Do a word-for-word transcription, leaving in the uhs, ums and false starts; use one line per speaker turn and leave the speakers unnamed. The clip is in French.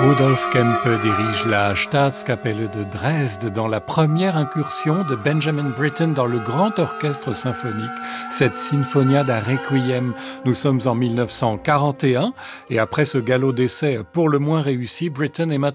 Rudolf Kempe dirige la Staatskapelle de Dresde dans la première incursion de Benjamin Britten dans le grand orchestre symphonique, cette Sinfonia da Requiem. Nous sommes en mille neuf cent quarante et un et après ce galop d'essai pour le moins réussi, Britten est maintenant